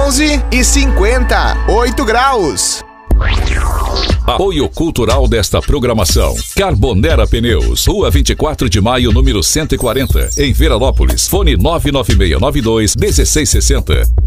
11h50, 8 graus. Apoio cultural desta programação: Carbonera Pneus, Rua 24 de Maio, número 140, em Veranópolis. Fone 99692-1660.